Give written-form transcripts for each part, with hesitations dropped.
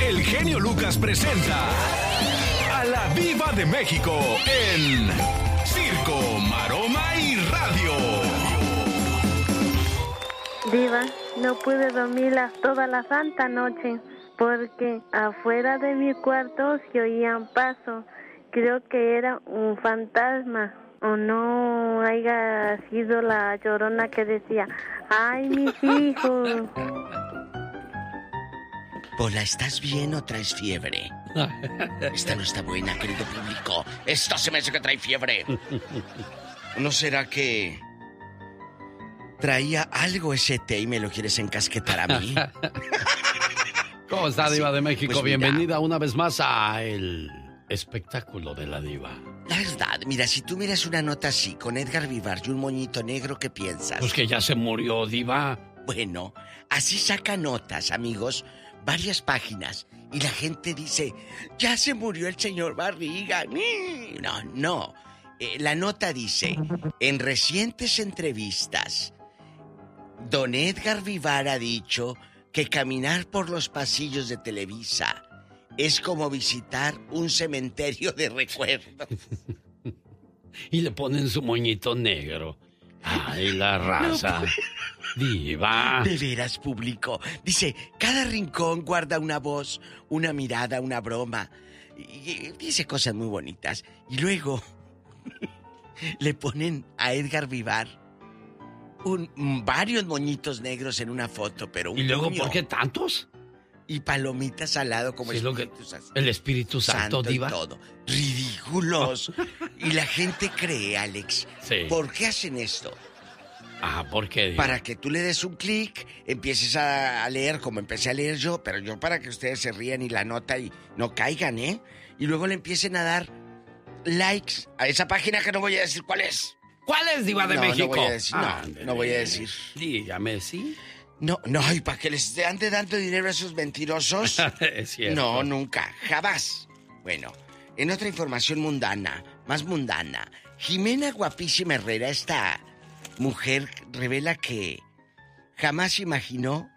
el genio Lucas presenta a la Diva de México en Circo, Maroma y Radio. Diva, no pude dormir toda la santa noche porque afuera de mi cuarto se oían pasos. Creo que era un fantasma o no haya sido la Llorona que decía, ¡ay, mis hijos! Pola, ¿estás bien o traes fiebre? Esta no está buena, querido público. Esto se me hace que trae fiebre. ¿No será que traía algo ese té y me lo quieres encasquetar a mí? ¿Cómo está, Diva de México? Pues bienvenida una vez más a el espectáculo de la Diva. La verdad, mira, si tú miras una nota así, con Edgar Vivar y un moñito negro, ¿qué piensas? Pues que ya se murió, Diva. Bueno, así saca notas, amigos, varias páginas, y la gente dice, ya se murió el señor Barriga. No. La nota dice, en recientes entrevistas, don Edgar Vivar ha dicho que caminar por los pasillos de Televisa es como visitar un cementerio de recuerdos. Y le ponen su moñito negro. Ay, la raza. Diva. De veras, público. Dice, cada rincón guarda una voz, una mirada, una broma. Y dice cosas muy bonitas. Y luego le ponen a Edgar Vivar varios moñitos negros en una foto, pero un ¿Y luego puño. por qué tantos? Y palomitas al lado como Sí, el Espíritu Santo, Diva. Y todo. Ridículos. Y la gente cree, Alex. Sí. ¿Por qué hacen esto? Ah, ¿por qué, Diva? Para que tú le des un clic, empieces a leer como empecé a leer yo, pero yo para que ustedes se rían y la nota y no caigan, ¿eh? Y luego le empiecen a dar likes a esa página que no voy a decir cuál es. ¿Cuál es, Diva de México? No voy a decir, no voy a decir. Dígame, ¿sí? No, y para que les ande dando dinero a esos mentirosos. Es cierto. No, nunca, jamás. Bueno, en otra información más mundana, Jimena Guapísima Herrera, esta mujer, revela que jamás imaginó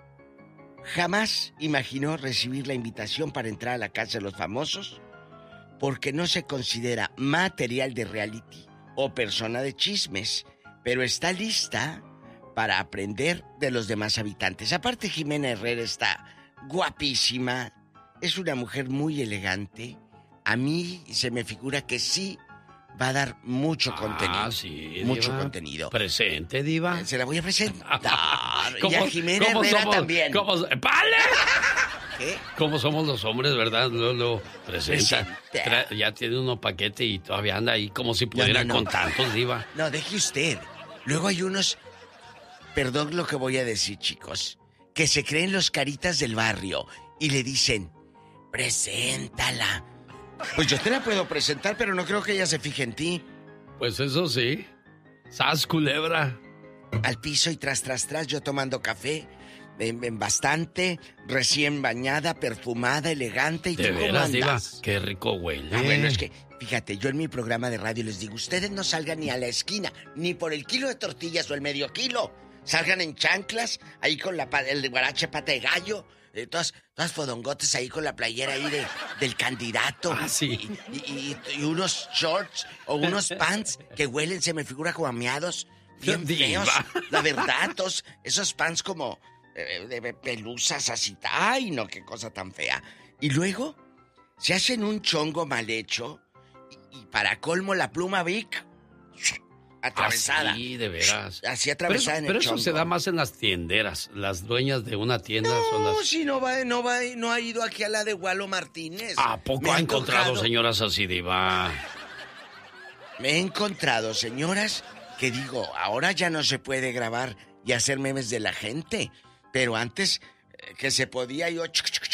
recibir la invitación para entrar a la casa de los famosos porque no se considera material de reality o persona de chismes, pero está lista para aprender de los demás habitantes. Aparte, Jimena Herrera está guapísima, es una mujer muy elegante. A mí se me figura que sí va a dar mucho contenido. Sí, mucho Diva. Contenido. Presente, Diva. Se la voy a presentar. Y a Jimena Herrera también. ¡Vale! ¿Qué? ¿Cómo somos los hombres, verdad? Lo presenta. Presente. Ya tiene uno paquete y todavía anda ahí como si pudiera No. con tantos, Diva. No, deje usted. Luego hay unos... Perdón lo que voy a decir, chicos. Que se creen los caritas del barrio y le dicen, preséntala. Pues yo te la puedo presentar, pero no creo que ella se fije en ti. Pues eso sí. ¡Sas, culebra! Al piso y tras, yo tomando café, en bastante, recién bañada, perfumada, elegante. ¿Y ¿De tú cómo veras, Diva? andas? ¡Qué rico huele! Bueno, es que, fíjate, yo en mi programa de radio les digo, ustedes no salgan ni a la esquina, ni por el kilo de tortillas o el medio kilo. Salgan en chanclas, ahí con el guarache pata de gallo, todas fodongotes ahí con la playera ahí del candidato. Ah, sí. Y unos shorts o unos pants que huelen, se me figura como a miados, bien Diva. feos. La verdad, esos pants como de pelusas así. Ay, no, qué cosa tan fea. Y luego se hacen un chongo mal hecho y para colmo la pluma Vic atravesada. Sí, de veras. Así atravesada en el Pero eso chongo. se da más en las tienderas. Las dueñas de una tienda son las... Si no ha ido aquí a la de Walo Martínez. ¿A poco Me ha ha encontrado tocado. señoras así, Diva? Me he encontrado señoras que digo, ahora ya no se puede grabar y hacer memes de la gente. Pero antes que se podía yo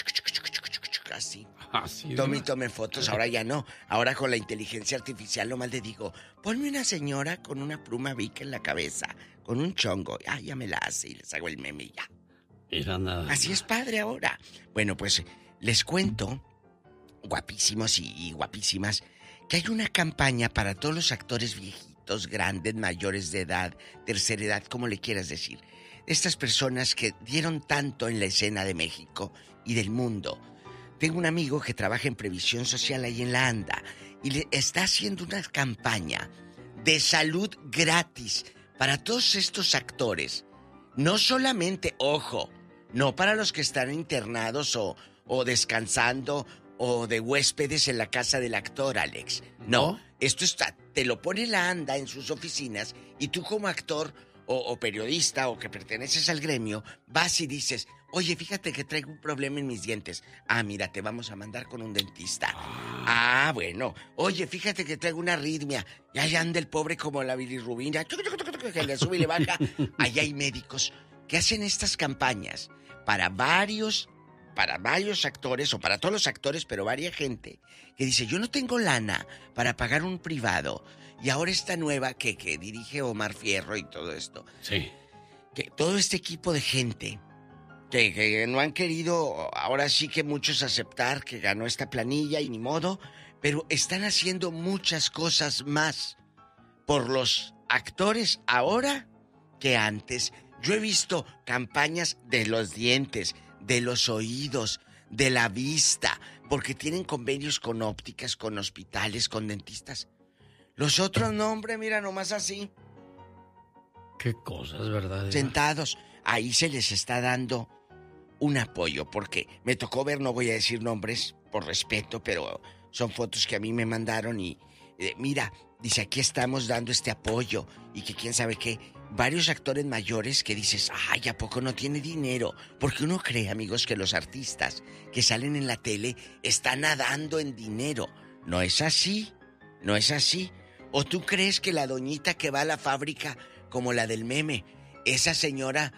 así. Así, Tome fotos, ahora ya no. Ahora con la inteligencia artificial nomás le digo, ponme una señora con una pluma Vic en la cabeza, con un chongo. Ah, ya me la hace y les hago el meme y ya. Mira nada. Así es padre ahora. Bueno, pues les cuento, guapísimos y guapísimas, que hay una campaña para todos los actores viejitos, grandes, mayores de edad, tercera edad, como le quieras decir. Estas personas que dieron tanto en la escena de México y del mundo. tengo un amigo que trabaja en previsión social ahí en la ANDA y le está haciendo una campaña de salud gratis para todos estos actores. No solamente, ojo, no para los que están internados o descansando o de huéspedes en la casa del actor, Alex. No, esto está, te lo pone la ANDA en sus oficinas y tú como actor o periodista o que perteneces al gremio, vas y dices, oye, fíjate que traigo un problema en mis dientes. Ah, mira, te vamos a mandar con un dentista. Ah, bueno. Oye, fíjate que traigo una arritmia. Y ahí anda el pobre como la bilirrubina, que le sube y le baja. Allá hay médicos que hacen estas campañas para varios actores, o para todos los actores, pero varia gente, que dice, yo no tengo lana para pagar un privado. Y ahora esta nueva que dirige Omar Fierro y todo esto. Sí. Que todo este equipo de gente que no han querido, ahora sí que muchos aceptar que ganó esta planilla y ni modo, pero están haciendo muchas cosas más por los actores ahora que antes. Yo he visto campañas de los dientes, de los oídos, de la vista, porque tienen convenios con ópticas, con hospitales, con dentistas. Los otros no, hombre, mira, nomás así. Qué cosas, ¿verdad? Sentados. Ahí se les está dando un apoyo, porque me tocó ver, no voy a decir nombres por respeto, pero son fotos que a mí me mandaron y mira, dice, aquí estamos dando este apoyo y que quién sabe qué. Varios actores mayores que dices, ay, ¿a poco no tiene dinero? Porque uno cree, amigos, que los artistas que salen en la tele están nadando en dinero. No es así, no es así. ¿O tú crees que la doñita que va a la fábrica, como la del meme, esa señora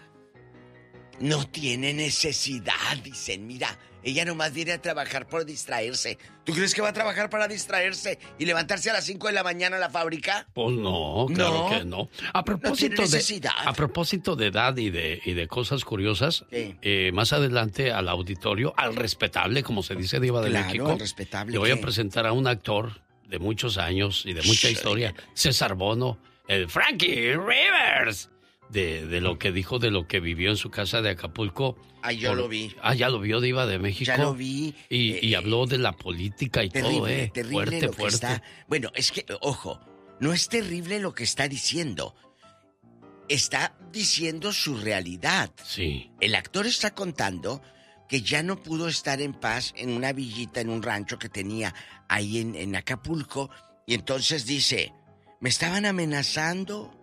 no tiene necesidad? Dicen, mira, ella nomás viene a trabajar por distraerse. ¿Tú crees que va a trabajar para distraerse y levantarse a las 5 de la mañana a la fábrica? Pues no, claro que no. A propósito, a propósito de edad y de cosas curiosas, sí. Más adelante al auditorio, al respetable, como se dice, Diva de México, al respetable, le voy a presentar a un actor de muchos años y de mucha historia, César Bono, el Frankie Rivers, de lo que dijo, de lo que vivió en su casa de Acapulco. Ah, yo lo vi. Ah, ya lo vio, Diva de México. Ya lo vi. Y habló de la política y terrible, todo, terrible fuerte. Está. Bueno, es que, ojo, no es terrible lo que está diciendo. Está diciendo su realidad. Sí. El actor está contando que ya no pudo estar en paz en una villita, en un rancho que tenía ahí en Acapulco. Y entonces dice, me estaban amenazando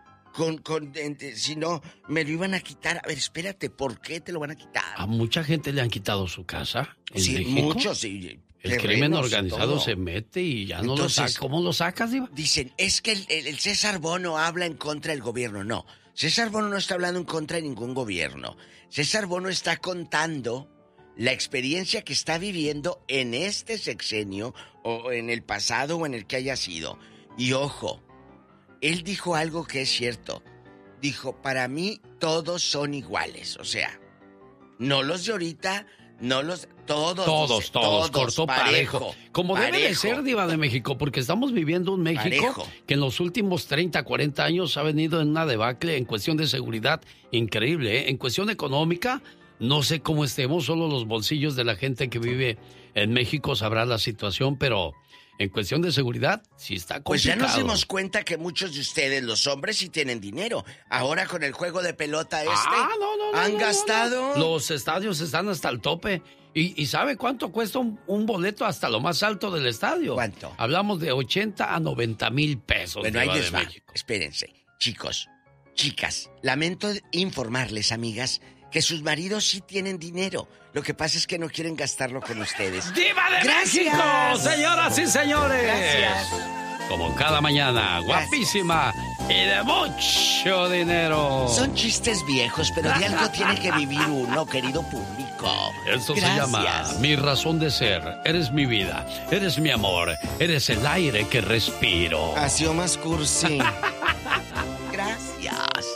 si no, me lo iban a quitar. A ver, espérate, ¿por qué te lo van a quitar? ¿A mucha gente le han quitado su casa en sí, México? Muchos, sí. El crimen organizado se mete y ya no lo saca. ¿Cómo lo sacas, Diva? Dicen, es que el César Bono habla en contra del gobierno. No, César Bono no está hablando en contra de ningún gobierno. César Bono está contando la experiencia que está viviendo en este sexenio o en el pasado o en el que haya sido. Y ojo, él dijo algo que es cierto. Dijo, para mí todos son iguales. O sea, no los de ahorita, no los... Todos, cortó parejo. Como debe de ser, Diva de México, porque estamos viviendo un México que en los últimos 30, 40 años ha venido en una debacle en cuestión de seguridad increíble, ¿eh? En cuestión económica, no sé cómo estemos, solo los bolsillos de la gente que vive en México sabrá la situación, pero en cuestión de seguridad, sí está complicado. Pues ya nos dimos cuenta que muchos de ustedes, los hombres, sí tienen dinero. Ahora con el juego de pelota han gastado... Los estadios están hasta el tope. ¿Y sabe cuánto cuesta un boleto hasta lo más alto del estadio? ¿Cuánto? Hablamos de 80 a 90 mil pesos. Bueno, ahí les va. Espérense. Chicos, chicas, lamento informarles, amigas, que sus maridos sí tienen dinero. Lo que pasa es que no quieren gastarlo con ustedes. ¡Diva de México! Señoras y señores. Gracias. Como cada mañana, guapísima y de mucho dinero. Son chistes viejos, pero de algo tiene que vivir uno, querido público. Esto se llama Mi razón de ser. Eres mi vida, eres mi amor, eres el aire que respiro. Ha sido más cursi. Gracias.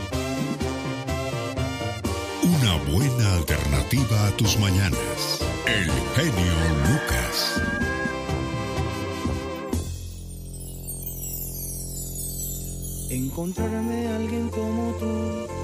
Una buena alternativa a tus mañanas. El genio Lucas. Encontrarme a alguien como tú